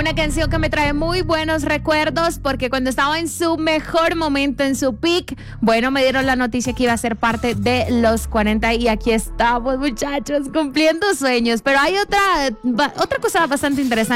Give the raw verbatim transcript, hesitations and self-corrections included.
Una canción que me trae muy buenos recuerdos porque cuando estaba en su mejor momento, en su peak, bueno, me dieron la noticia que iba a ser parte de los cuarenta y aquí estamos, muchachos, cumpliendo sueños. Pero hay otra, otra cosa bastante interesante